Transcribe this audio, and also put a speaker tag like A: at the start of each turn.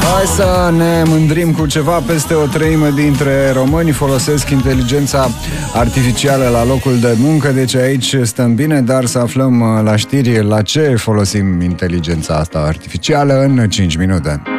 A: Hai să ne mândrim cu ceva. Peste o treime dintre români folosesc inteligența artificială la locul de muncă, deci aici stăm bine, dar să aflăm la știri la ce folosim inteligența asta artificială în 5 minute.